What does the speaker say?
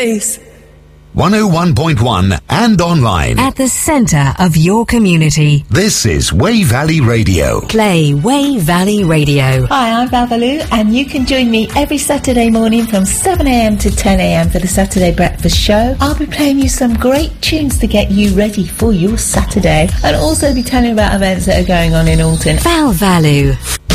place. 101.1 and online. At the centre of your community. This is Wey Valley Radio. Play Wey Valley Radio. Hi, I'm Babalu, and you can join me every Saturday morning from 7am to 10am for the Saturday Breakfast Show. I'll be playing you some great tunes to get you ready for your Saturday, and also be telling you about events that are going on in Alton. Val Valu.